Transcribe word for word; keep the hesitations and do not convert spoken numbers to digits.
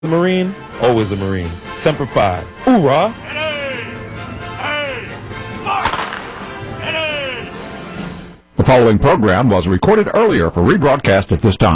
The Marine, always a Marine. Semper Fi. Hoorah! The following program was recorded earlier for rebroadcast at this time.